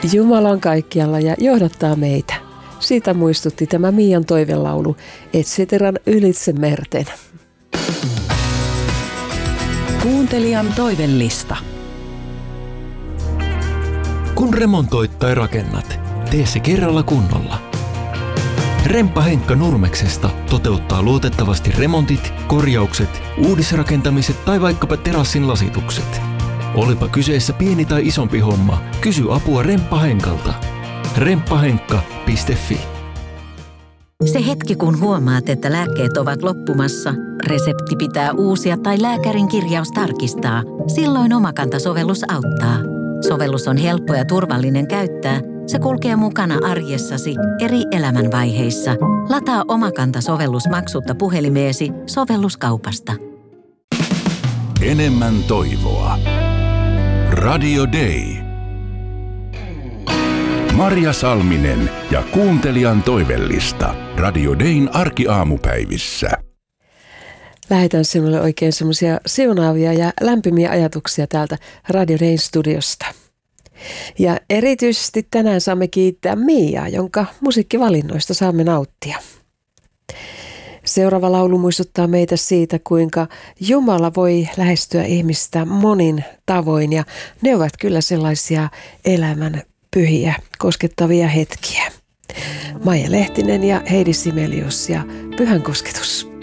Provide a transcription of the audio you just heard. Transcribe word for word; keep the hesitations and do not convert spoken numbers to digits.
Jumala on kaikkialla ja johdattaa meitä. Siitä muistutti tämä Miian toivelaulu Et ceteran ylitse merten. Kuuntelijan toivellista. Kun remontoit tai rakennat, tee se kerralla kunnolla. Remppa Henkka Nurmeksesta toteuttaa luotettavasti remontit, korjaukset, uudisrakentamiset tai vaikkapa terassin lasitukset. Olipa kyseessä pieni tai isompi homma, kysy apua Remppa Henkalta. remppahenkka piste fi. Se hetki, kun huomaat, että lääkkeet ovat loppumassa, resepti pitää uusia tai lääkärin kirjaus tarkistaa, silloin Omakanta-sovellus auttaa. Sovellus on helppo ja turvallinen käyttää. Se kulkee mukana arjessasi eri elämänvaiheissa. Lataa Omakanta-sovellus maksutta puhelimeesi sovelluskaupasta. Enemmän toivoa. Radio Day. Marja Salminen ja kuuntelijan toivellista. Radio Dayn arkiaamupäivissä. Lähetän sinulle oikein semmoisia siunaavia ja lämpimiä ajatuksia täältä Radio Dayn studiosta. Ja erityisesti tänään saamme kiittää Miiaa, jonka musiikkivalinnoista saamme nauttia. Seuraava laulu muistuttaa meitä siitä, kuinka Jumala voi lähestyä ihmistä monin tavoin, ja ne ovat kyllä sellaisia elämän pyhiä, koskettavia hetkiä. Maija Lehtinen ja Heidi Simelius ja Pyhän kosketus.